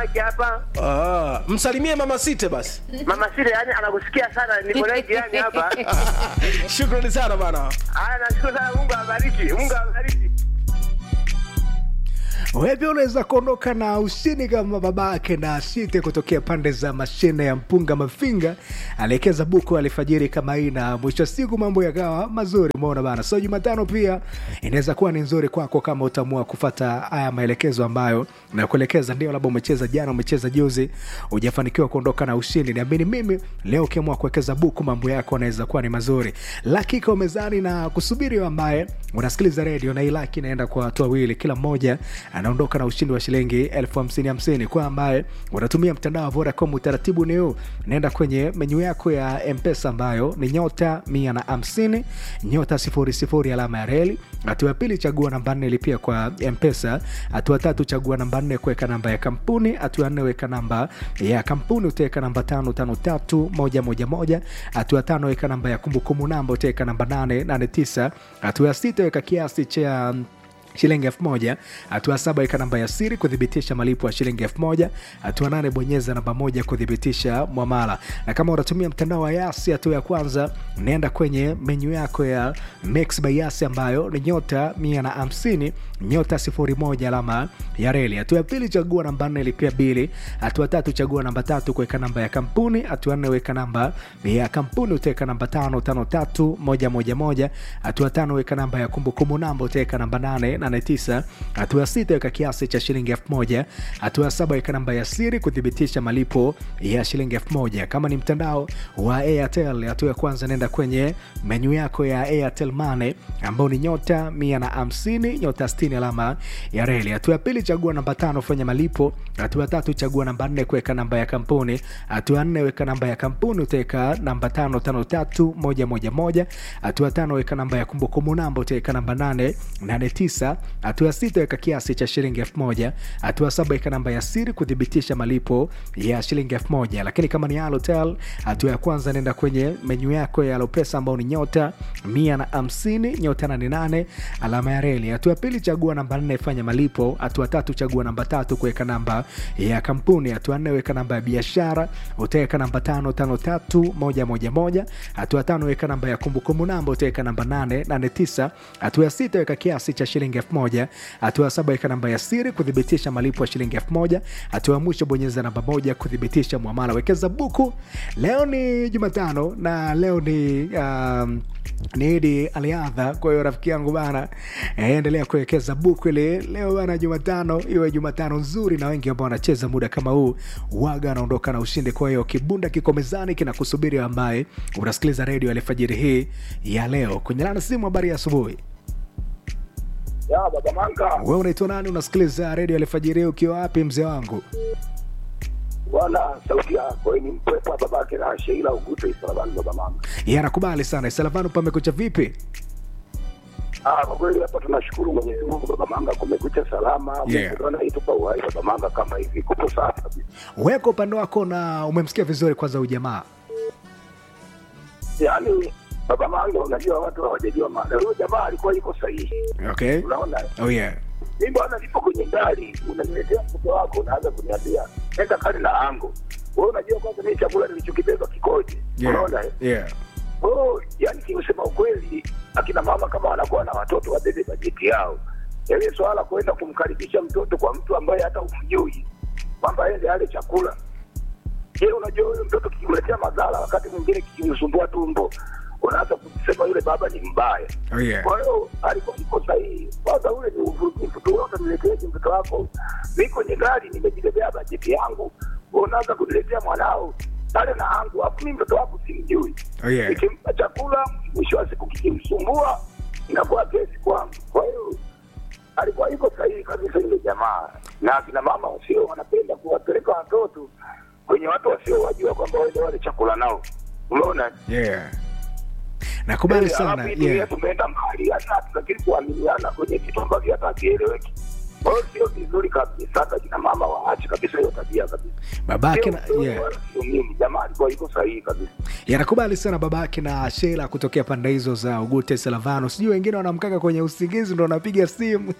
hapa. Msalimie mama Site basi. Mama Site yani anakusikia sana, niko naye jirani hapa. Shukrani sana bana. Nashukuru sana, Mungu awabariki. Mungu awabariki. Wewe pia unaweza kuondoka na ushindi kama babake na Site kutokea pande za mashine ya Mpunga Mafinga. Aliwekeza buku alifajiri kama hii na mwisho siku mambo yakawa mazuri, umeona bana. So Jumatano pia inaweza kuwa ni nzuri kwako kama utaamua kufuata haya maelekezo ambayo nakuelekeza. Ndio labda umecheza jana, umecheza juzi, hujafanikiwa kuondoka na ushindi. Niamini mimi, leo ukiamua kuwekeza buku mambo yako yanaweza kuwa ni mazuri. Laki iko mezani na kusubiri ambaye unasikiliza radio, na hii laki inaenda kwa watu wawili, kila mmoja anaondoka na ushindi wa shilingi 50,000 kwa ambaye unatumia mtandao wa Vodacom. Utaratibu ni huu: nenda kwenye menyu yako ya M-Pesa ambayo ni *150 *00 alama ya reli. Hatua ya pili, chagua namba 4 lipia kwa M-Pesa. Hatua tatu, chagua namba 4 kuweka namba ya kampuni. Hatua 4, weka namba ya kampuni, utaweka namba 553111. Hatua 5, weka namba ya kumbukumbu namba, utaweka namba 889. Hatua 6, weka kiasi cha shilingi 1000. Hatua 7, weka namba ya siri kudhibitisha malipo ya shilingi 1000. Hatua 8, bonyeza namba 1 kudhibitisha muamala. Na kama unatumia mtandao wa Yasi, hatua ya kwanza, nenda kwenye menu yako ya Mix by Yasi ambayo ni *150 *01 alama ya reli. Hatua ya pili, chagua namba 4 lipia bili. Hatua 3, chagua namba 3 kuweka namba ya kampuni. Hatua 4, weka namba ya kampuni, utaweka namba 553111. Hatua 5, weka namba ya kumbukumbu namba, utaweka namba 889. Hatua 6, weka kiasi cha shilingi 1000. Hatua 7, weka namba ya siri kudhibitisha malipo ya shilingi 1000. Kama ni mtandao wa Airtel, hatua ya kwanza, nenda kwenye menu yako ya Airtel Money ambao ni *150 *60 alama ya reli. Hatua ya pili, chagua namba 5 fanya malipo. Hatua 3, chagua namba 4 kuweka namba ya kampuni. Hatua 4, weka namba ya kampuni, utaweka namba 553111. Hatua 5, weka namba ya kumbukumbu namba, utaweka namba 889. Hatua 6, weka kiasi cha shilingi 1000. Hatua 7, weka namba ya siri kudhibitisha malipo ya shilingi 1000. Lakini kama ni Halotel, hatua ya kwanza, nenda kwenye menu yako ya Alopesa ambao ni *150 *88 alama ya reli. Hatua ya pili, chagua namba 4 fanya malipo. Hatua 3, chagua namba 3 kuweka namba ya kampuni. Hatua 4, weka namba ya biashara, utaweka namba 553111. Hatua 5, weka namba ya kumbukumbu namba, utaweka namba 889. Hatua 6, weka kiasi cha shilingi 1000. Hatua 7, weka namba ya siri kudhibitisha malipo ya shilingi 1000. Hatua mwisho, bonyeza namba 1 kudhibitisha muamala. Wekeza buku. Leo ni Jumatano na leo ni Idi Aliadha. Kwa hiyo rafiki yangu bana, endelea kuwekeza buku ile leo bana. Jumatano iwe Jumatano nzuri, na wengi ambao wanacheza muda kama huu waga anaondoka na ushindi. Kwa hiyo kibunda kiko mezani kinakusubiri ambaye unasikiliza radio alfajiri hii ya leo. Kwenye lana simu, habari ya asubuhi. Ya baba Manga. Wewe unaitwa nani? Unasikiliza radio alfajiri ukiwa wapi mzee wangu? Bwana, sauti yako ni mpepo babake na Sheila Uguta Isalavanu baba Manga. Nakubali sana. Isalavanu pamekucha vipi? Kwa kweli hapa tunashukuru Mwenyezi Mungu baba Manga, kumekucha salama. Mungu anaitupa uhai baba Manga kama hivi. Kupo safi kabisa. Wewe kwa upande wako na umemsikia vizuri kwanza ujamaa? Yaani baba Manga, unajua watu hawajajua maana. Huyo jamaa alikuwa yuko sahihi. Okay. Unaona? Oh yeah. Mimi bwana nipo kwenye gari, unaniletea mtoto wako, unaanza kuniambia nenda kali na ango. Wewe unajua kwanza mimi chakula nilichokibeba kikoje? Unaona? Yeah. Yani kiusema ukweli, akina mama kama wanakuwa na watoto wabebe bajeti yao. Ile swala kwenda kumkaribisha mtoto kwa mtu ambaye hata umjui kwamba aende ale chakula. Yeye unajua huyo mtoto kikimletea madhara, wakati mwingine kikimsumbua tumbo, unaanza kusema yule baba ni mbaya. Oh yeah. Kwa hiyo alikuwa yuko sahihi. Kwanza ule ni uvurugifu tu, wewe unaniletea mtoto wako. Mimi kwenye gari nimejibebea bajeti yangu, unaanza kuniletea mwanao pale na angu, hapo mimi mtoto wako simjui. Oh yeah. Nikimpa chakula, mwisho wa siku kikimsumbua, inakuwa kesi kwangu. Kwa hiyo alikuwa yuko sahihi kabisa yule jamaa. Na akina mama wasio wanapenda kuwapeleka watoto kwenye watu wasio wajua kwamba wale chakula nao. Umeona? Yeah. Nakubali sana. Yeah. Tumeenda mahali hata lakini kuaminiana kwenye kitu ambavyo hatakieleweki. Kwa hiyo sio vizuri kabisa. Hata kina mama waache kabisa hiyo tabia kabisa. Babake na yeah. sio mimi. Jamaa alikuwa yuko sahihi kabisa. Yanakubali sana babake na Sheila kutokea pande hizo za Ugute Salavano. Sijui wengine wanamkaka kwenye usingizi ndo wanapiga simu.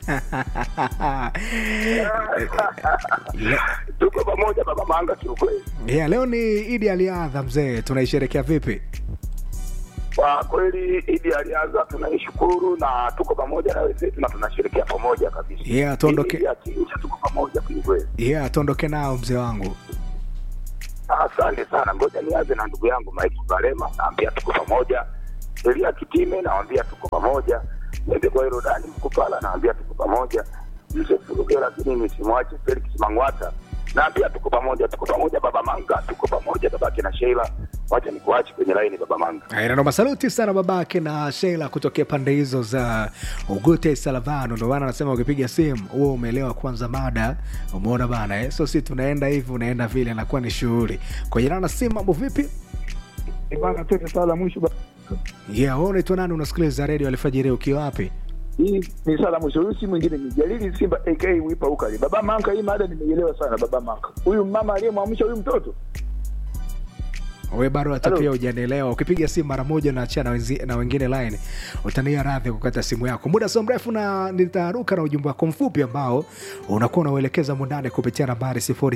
Tuko pamoja baba Manga kiukweli. Yeah, leo ni Idi Aliadha mzee, tunaisherehekea vipi? Kwa kweli Idi Aliadha tunaishukuru na tuko pamoja na wenzetu na tunasherehekea pamoja kabisa. Yeah, tuondoke. Tuko pamoja kiukweli. Yeah, tuondoke nao mzee wangu. Asante sana. Ngoja nianze na ndugu yangu Mike Barema, naambia tuko pamoja. Elia Kitime naambia tuko pamoja. Nende kwa Rodani Mkupala naambia tuko pamoja. Yusuf Rugera, lakini nisimwache Felix Mangwata. Naambia tuko pamoja baba Manga, tuko pamoja babake na Sheila. Wacha nikuache kwenye line baba Manga. Haya, ndo masaluti sana babake na Sheila kutokea pande hizo za Ugute Salavano. Ndo bana anasema ukipiga simu wewe umeelewa kwanza mada. Umeona bana so sisi tunaenda hivi unaenda vile inakuwa ni shughuli. Kwa jina na simu mambo vipi? Bana tete sala mwisho. Yeah, wewe unaitwa nani, unasikiliza radio Alfajiri ukiwa wapi? Hii ni sala mwisho. Huyu si mwingine ni Jalili Simba aka Wipa Ukali. Baba Manga, hii mada nimeelewa sana baba Manga. Huyu mama aliyemwamsha huyu mtoto. Wewe bado hata pia hujanielewa. Ukipiga simu mara moja na achana na wengine line, utania radhi kukata simu yako. Muda sio mrefu na nitaruka na ujumbe wako mfupi ambao unakuwa unauelekeza mundane kupitia nambari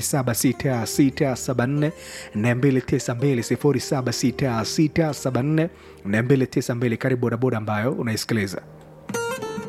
076674 292 076674 292. Karibu bodaboda ambayo unaisikiliza.